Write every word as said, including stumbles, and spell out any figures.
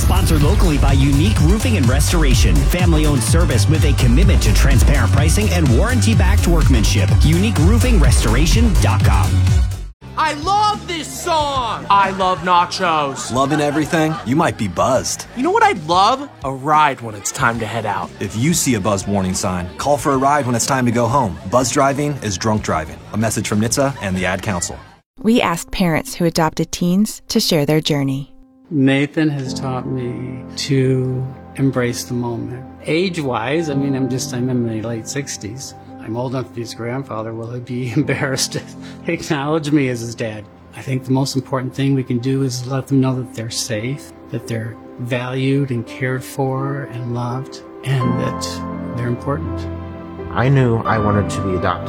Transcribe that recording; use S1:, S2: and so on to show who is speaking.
S1: Sponsored locally by Unique Roofing and Restoration. Family-owned service with a commitment to transparent pricing and warranty-backed workmanship. unique roofing restoration dot com.
S2: I love this song! I love nachos.
S3: Loving everything? You might be buzzed.
S2: You know what I'd love? A ride when it's time to head out.
S3: If you see a buzz warning sign, call for a ride when it's time to go home. Buzz driving is drunk driving. A message from N H T S A and the Ad Council.
S4: We asked parents who adopted teens to share their journey.
S5: Nathan has taught me to embrace the moment. Age-wise, I mean, I'm just, I'm in my late sixties. I'm old enough to be his grandfather. Will he be embarrassed to acknowledge me as his dad? I think the most important thing we can do is let them know that they're safe, that they're valued and cared for and loved, and that they're important.
S6: I knew I wanted to be adopted.